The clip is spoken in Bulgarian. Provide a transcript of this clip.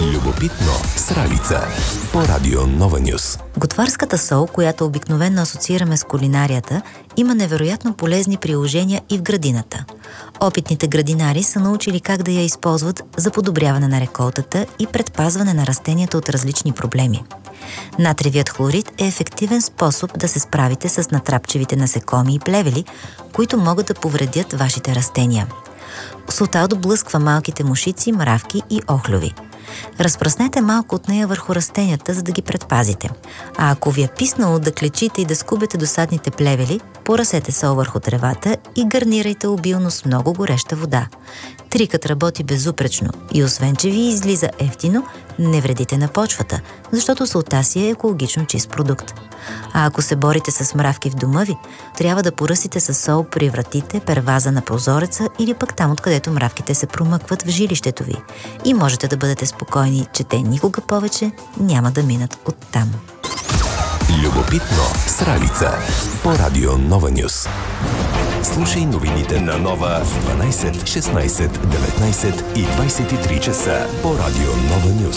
Любопитно с Ралица по Радио Нова Нюс. Готварската сол, която обикновено асоциираме с кулинарията, има невероятно полезни приложения и в градината. Опитните градинари са научили как да я използват за подобряване на реколтата и предпазване на растенията от различни проблеми. Натриевият хлорид е ефективен способ да се справите с натрапчивите насекоми и плевели, които могат да повредят вашите растения. Солта отблъсква малките мушици, мравки и охлюви. Разпръснете малко от нея върху растенията, за да ги предпазите. А ако ви е писнало да клечите и да скубете досадните плевели, поръсете сол върху тревата и гарнирайте обилно с много гореща вода. Трикът работи безупречно и освен, че ви излиза евтино, не вредите на почвата, защото солта си е екологично чист продукт. А ако се борите с мравки в дома ви, трябва да поръсите със сол при вратите, перваза на прозореца или пък там, откъдето мравките се промъкват в жилището ви. И можете да бъдете спокойни, че те никога повече няма да минат оттам. Любопитно с Ралица по Радио Нова Нюс. Слушай новините на Нова в 12, 16, 19 и 23 часа по Радио Нова Нюс.